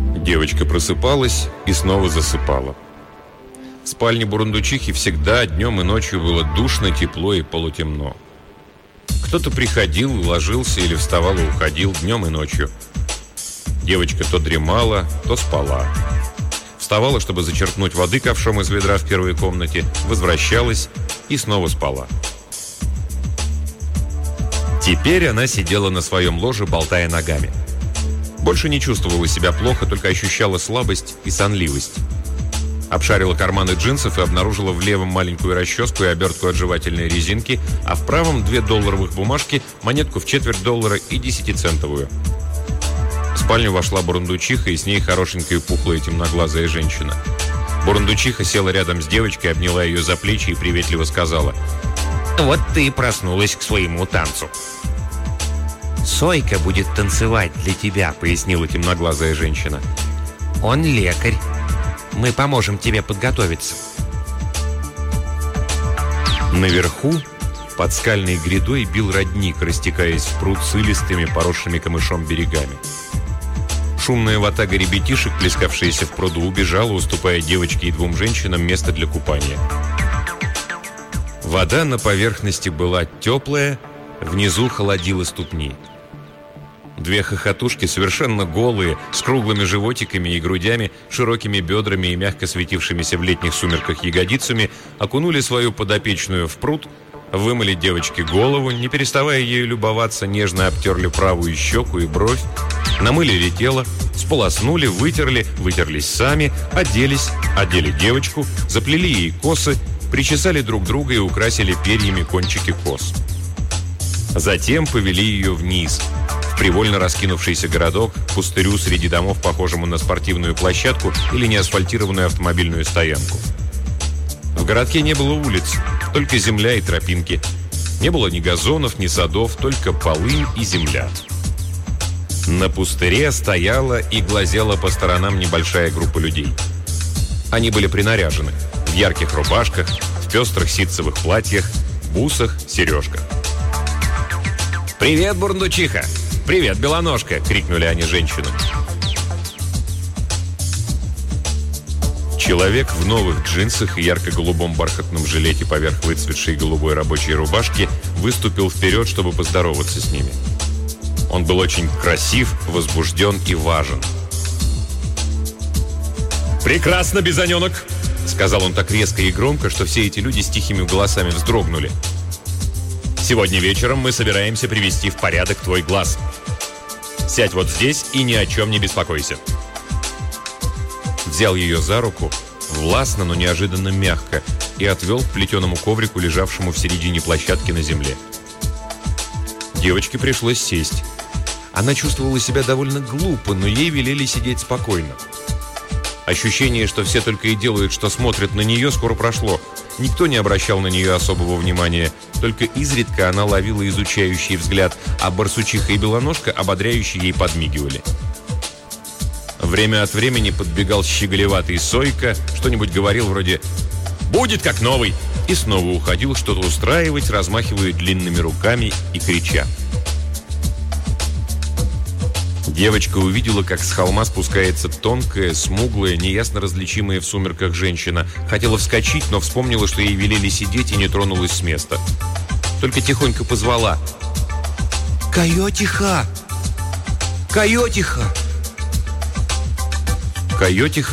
Девочка просыпалась и снова засыпала. В спальне бурундучихи всегда днем и ночью было душно, тепло и полутемно. Кто-то приходил, ложился или вставал и уходил днем и ночью. Девочка то дремала, то спала. Вставала, чтобы зачерпнуть воды ковшом из ведра в первой комнате, возвращалась и снова спала. Теперь она сидела на своем ложе, болтая ногами. Больше не чувствовала себя плохо, только ощущала слабость и сонливость. Обшарила карманы джинсов и обнаружила в левом маленькую расческу и обертку от жевательной резинки, а в правом 2 долларовых бумажки, монетку в $0,25 и 10-центовую. В спальню вошла бурундучиха, и с ней хорошенькая пухлая темноглазая женщина. Бурундучиха села рядом с девочкой, обняла ее за плечи и приветливо сказала: «Вот ты и проснулась к своему танцу». «Сойка будет танцевать для тебя», — пояснила темноглазая женщина. «Он лекарь. Мы поможем тебе подготовиться». Наверху, под скальной грядой, бил родник, растекаясь в пруд с илистыми, поросшими камышом берегами. Шумная ватага ребятишек, плескавшаяся в пруду, убежала, уступая девочке и 2 женщинам место для купания. Вода на поверхности была теплая, внизу холодила ступни. 2 хохотушки, совершенно голые, с круглыми животиками и грудями, широкими бедрами и мягко светившимися в летних сумерках ягодицами, окунули свою подопечную в пруд, вымыли девочке голову, не переставая ею любоваться, нежно обтерли правую щеку и бровь, намылили тело, сполоснули, вытерлись сами, оделись, одели девочку, заплели ей косы, причесали друг друга и украсили перьями кончики кос. Затем повели ее вниз, в привольно раскинувшийся городок, к пустырю среди домов, похожему на спортивную площадку или неасфальтированную автомобильную стоянку. В городке не было улиц, только земля и тропинки. Не было ни газонов, ни садов, только полынь и земля. На пустыре стояла и глазела по сторонам небольшая группа людей. Они были принаряжены в ярких рубашках, в пестрых ситцевых платьях, бусах, сережках. «Привет, бурундучиха! Привет, белоножка!» — крикнули они женщинам. Человек в новых джинсах и ярко-голубом бархатном жилете поверх выцветшей голубой рабочей рубашки выступил вперед, чтобы поздороваться с ними. Он был очень красив, возбужден и важен. «Прекрасно, бизоненок!» — сказал он так резко и громко, что все эти люди с тихими голосами вздрогнули. «Сегодня вечером мы собираемся привести в порядок твой глаз. Сядь вот здесь и ни о чем не беспокойся». Взял ее за руку, властно, но неожиданно мягко, и отвел к плетеному коврику, лежавшему в середине площадки на земле. Девочке пришлось сесть. Она чувствовала себя довольно глупо, но ей велели сидеть спокойно. Ощущение, что все только и делают, что смотрят на нее, скоро прошло. Никто не обращал на нее особого внимания, только изредка она ловила изучающий взгляд, а барсучиха и белоножка ободряюще ей подмигивали. Время от времени подбегал щеголеватый Сойка, что-нибудь говорил вроде «Будет как новый!» и снова уходил что-то устраивать, размахивая длинными руками и крича. Девочка увидела, как с холма спускается тонкая, смуглая, неясно различимая в сумерках женщина. Хотела вскочить, но вспомнила, что ей велели сидеть, и не тронулась с места. Только тихонько позвала: «Койотиха! Койотиха!» Койотиха